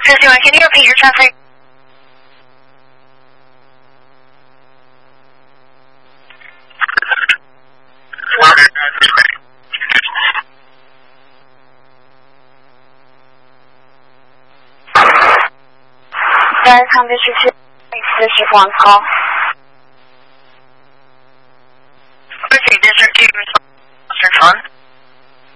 51, can you repeat your traffic? Dispatch, District 1 call.